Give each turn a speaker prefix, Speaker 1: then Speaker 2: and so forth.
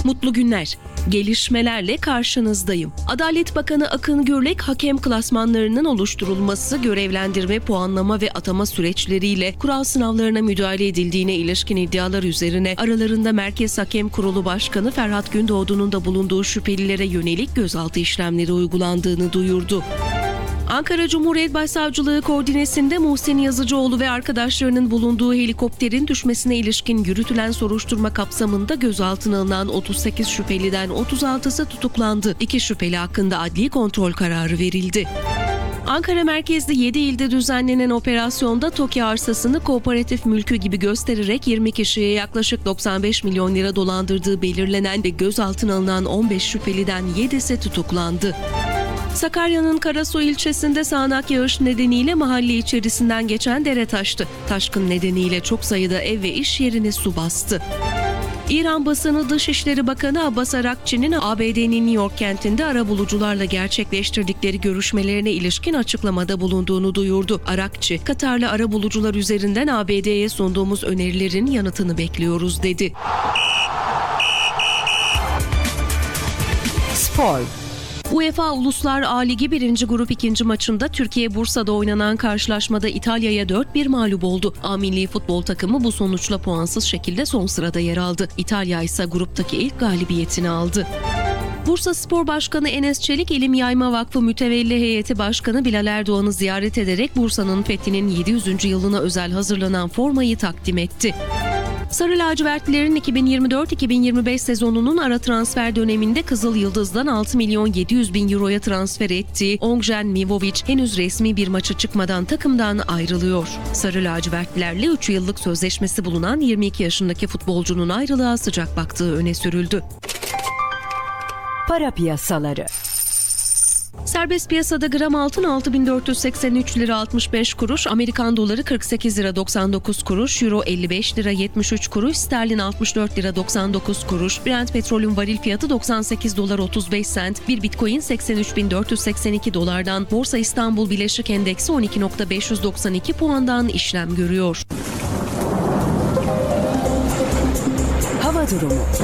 Speaker 1: Mutlu günler. Gelişmelerle karşınızdayım. Adalet Bakanı Akın Gürlek, hakem klasmanlarının oluşturulması, görevlendirme, puanlama ve atama süreçleriyle kural sınavlarına müdahale edildiğine ilişkin iddialar üzerine aralarında Merkez Hakem Kurulu Başkanı Ferhat Gündoğdu'nun da bulunduğu şüphelilere yönelik gözaltı işlemleri uygulandığını duyurdu. Ankara Cumhuriyet Başsavcılığı koordinesinde Muhsin Yazıcıoğlu ve arkadaşlarının bulunduğu helikopterin düşmesine ilişkin yürütülen soruşturma kapsamında gözaltına alınan 38 şüpheliden 36'sı tutuklandı. 2 şüpheli hakkında adli kontrol kararı verildi. Ankara merkezli 7 ilde düzenlenen operasyonda TOKİ arsasını kooperatif mülkü gibi göstererek 20 kişiye yaklaşık 95 milyon lira dolandırdığı belirlenen ve gözaltına alınan 15 şüpheliden 7'si tutuklandı. Sakarya'nın Karasu ilçesinde sağanak yağış nedeniyle mahalle içerisinden geçen dere taştı. Taşkın nedeniyle çok sayıda ev ve iş yerini su bastı. İran basını Dışişleri Bakanı Abbas Arakçı'nın ABD'nin New York kentinde arabulucularla gerçekleştirdikleri görüşmelerine ilişkin açıklamada bulunduğunu duyurdu. Arakçı, Katarlı arabulucular üzerinden ABD'ye sunduğumuz önerilerin yanıtını bekliyoruz dedi.
Speaker 2: Spor.
Speaker 1: UEFA Uluslar A Ligi 1. Grup 2. maçında Türkiye Bursa'da oynanan karşılaşmada İtalya'ya 4-1 mağlup oldu. A milli futbol takımı bu sonuçla puansız şekilde son sırada yer aldı. İtalya ise gruptaki ilk galibiyetini aldı. Bursa Spor Başkanı Enes Çelik, İlim Yayma Vakfı Mütevelli Heyeti Başkanı Bilal Erdoğan'ı ziyaret ederek Bursa'nın fethinin 700. yılına özel hazırlanan formayı takdim etti. Sarı lacivertlilerin 2024-2025 sezonunun ara transfer döneminde Kızıl Yıldız'dan 6 milyon 700 bin euroya transfer ettiği Ongjen Mivovic henüz resmi bir maça çıkmadan takımdan ayrılıyor. Sarı lacivertlilerle 3 yıllık sözleşmesi bulunan 22 yaşındaki futbolcunun ayrılığa sıcak baktığı öne sürüldü.
Speaker 2: Para piyasaları.
Speaker 1: Serbest piyasada gram altın 6.483 lira 65 kuruş, Amerikan doları 48 lira 99 kuruş, euro 55 lira 73 kuruş, sterlin 64 lira 99 kuruş, Brent petrolün varil fiyatı 98 dolar 35 sent, bir bitcoin 83.482 dolardan, Borsa İstanbul Bileşik Endeksi 12.592 puandan işlem görüyor.
Speaker 2: Hava durumu.